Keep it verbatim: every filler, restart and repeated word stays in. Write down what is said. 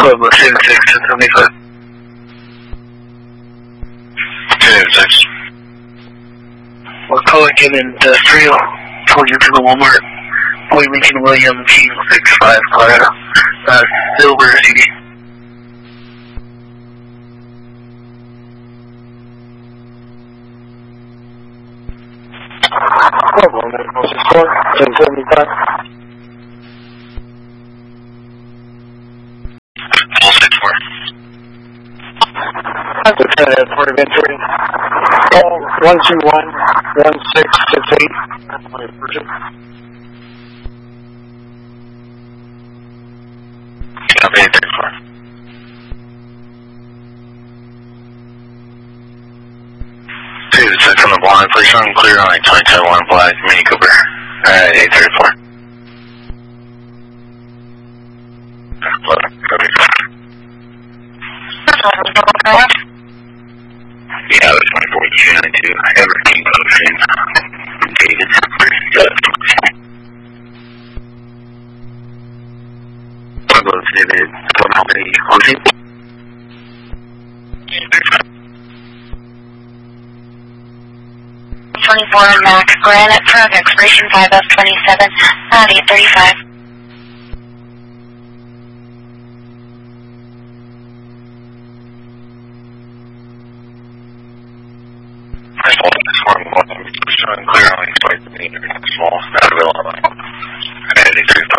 Pueblo two six ten seventy-five. two six. We're calling in industrial towards you to the Walmart. Boy Lincoln William King six five Colorado. Uh, Silver C D. Pueblo Medical Support ten seventy-five. Full six four. Lieutenant Port of Entry. Call one two one one six six eight. Copy eight thirty-four. two six on the blind, please run clear on a twenty-two one Black Mini Cooper. Uh, eight thirty-four. Yeah, the twenty-four two ninety-two. Everything motion. David. Pueblo David. Pueblo David. Closing. twenty-four Max Granite Truck, expiration five F twenty-seven, at eight thirty-five. I told him this morning, I'm showing clear on these flights, small, not available. And eight three five.